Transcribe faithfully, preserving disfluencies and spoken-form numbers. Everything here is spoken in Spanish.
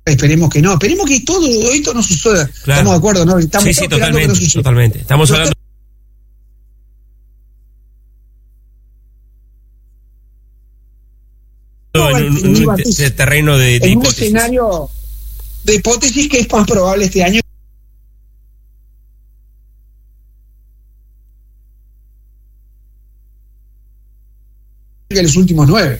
esperemos que no, esperemos que todo esto no suceda. Claro. Estamos de acuerdo, ¿no? Estamos sí, sí, totalmente, que no totalmente. Estamos hablando en un, un, un te, terreno de, de en hipótesis. Un escenario de hipótesis que es más probable este año que los últimos nueve.